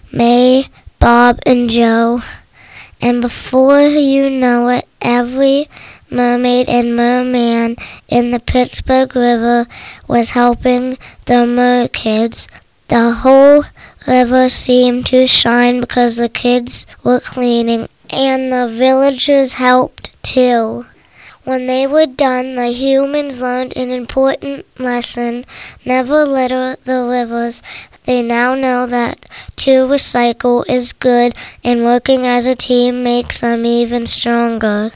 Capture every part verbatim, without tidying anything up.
May, Bob, and Joe. And before you know it, every mermaid and merman in the Pittsburgh River was helping the merkids. The whole river seemed to shine because the kids were cleaning, and the villagers helped too. When they were done, the humans learned an important lesson: never litter the rivers. They now know that to recycle is good, and working as a team makes them even stronger.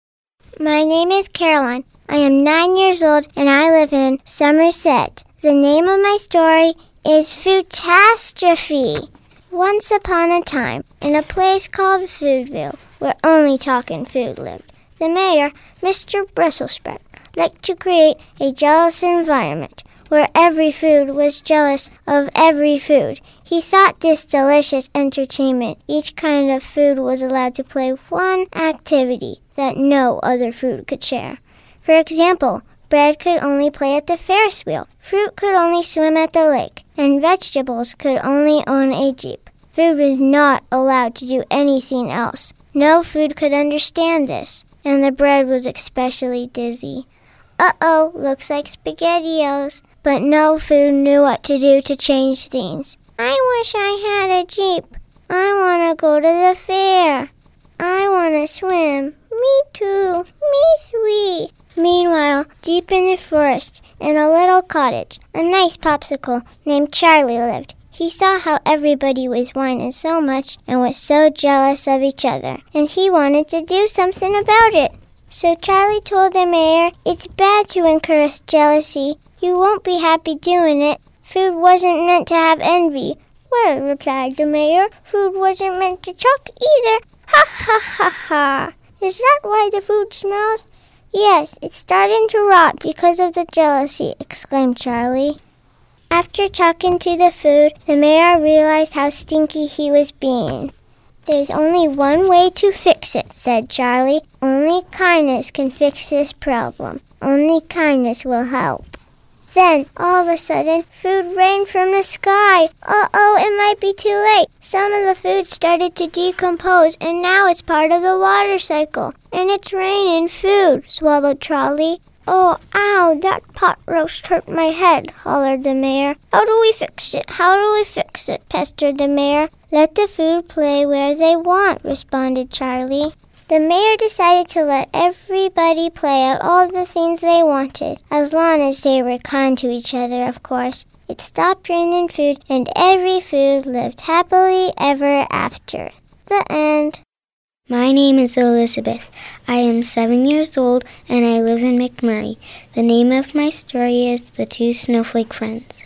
My name is Caroline. I am nine years old, and I live in Somerset. The name of my story is Foodtastrophe. Once upon a time, in a place called Foodville, where only talking food lived, the mayor, Mister Bristlespeck, liked to create a jealous environment where every food was jealous of every food. He sought this delicious entertainment. Each kind of food was allowed to play one activity that no other food could share. For example, bread could only play at the Ferris wheel, fruit could only swim at the lake, and vegetables could only own a Jeep. Food was not allowed to do anything else. No food could understand this, and the bread was especially dizzy. Uh-oh, looks like SpaghettiOs. But no food knew what to do to change things. I wish I had a Jeep. I want to go to the fair. I want to swim. Me too. Me three. Meanwhile, deep in the forest, in a little cottage, a nice popsicle named Charlie lived. He saw how everybody was whining so much and was so jealous of each other, and he wanted to do something about it. So Charlie told the mayor, "It's bad to encourage jealousy. You won't be happy doing it. Food wasn't meant to have envy." "Well," replied the mayor, "food wasn't meant to talk either. Ha ha ha ha. Is that why the food smells?" "Yes, it's starting to rot because of the jealousy," exclaimed Charlie. After talking to the food, the mayor realized how stinky he was being. "There's only one way to fix it," said Charlie. "Only kindness can fix this problem. Only kindness will help." Then, all of a sudden, food rained from the sky. Uh-oh, it might be too late. Some of the food started to decompose, and now it's part of the water cycle. And it's raining food, swallowed Charlie. "Oh, ow, that pot roast hurt my head," hollered the mayor. "How do we fix it? How do we fix it?" pestered the mayor. "Let the food play where they want," responded Charlie. The mayor decided to let everybody play at all the things they wanted, as long as they were kind to each other, of course. It stopped raining food, and every food lived happily ever after. The end. My name is Elizabeth. I am seven years old, and I live in McMurray. The name of my story is The Two Snowflake Friends.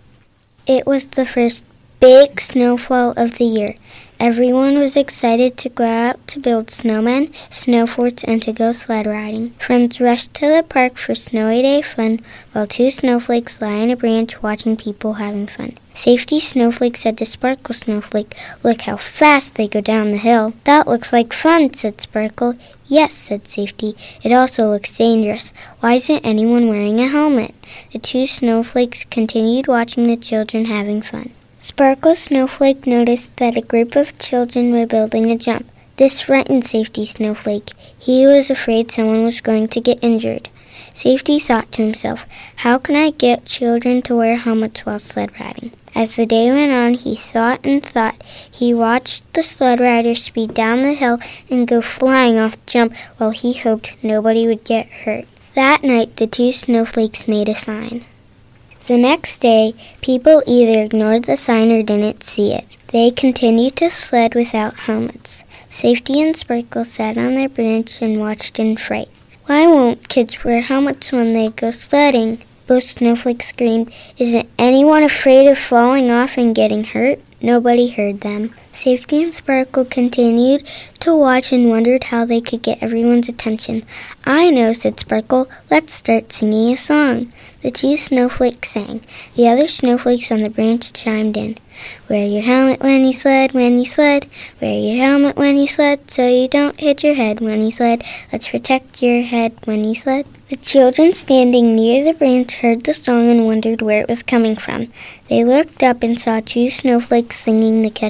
It was the first big snowfall of the year. Everyone was excited to go out to build snowmen, snow forts, and to go sled riding. Friends rushed to the park for snowy day fun, while two snowflakes lay on a branch watching people having fun. Safety Snowflake said to Sparkle Snowflake, "Look how fast they go down the hill." "That looks like fun," said Sparkle. "Yes," said Safety. "It also looks dangerous. Why isn't anyone wearing a helmet?" The two snowflakes continued watching the children having fun. Sparkle Snowflake noticed that a group of children were building a jump. This frightened Safety Snowflake. He was afraid someone was going to get injured. Safety thought to himself, "How can I get children to wear helmets while sled riding?" As the day went on, he thought and thought. He watched the sled rider speed down the hill and go flying off the jump while he hoped nobody would get hurt. That night, the two snowflakes made a sign. The next day, people either ignored the sign or didn't see it. They continued to sled without helmets. Safety and Sparkle sat on their branch and watched in fright. "Why won't kids wear helmets when they go sledding?" Both snowflakes screamed. "Isn't anyone afraid of falling off and getting hurt?" Nobody heard them. Safety and Sparkle continued to watch and wondered how they could get everyone's attention. "I know," said Sparkle. "Let's start singing a song." The two snowflakes sang. The other snowflakes on the branch chimed in. "Wear your helmet when you sled, when you sled. Wear your helmet when you sled, so you don't hit your head when you sled. Let's protect your head when you sled." The children standing near the branch heard the song and wondered where it was coming from. They looked up and saw two snowflakes singing the catchy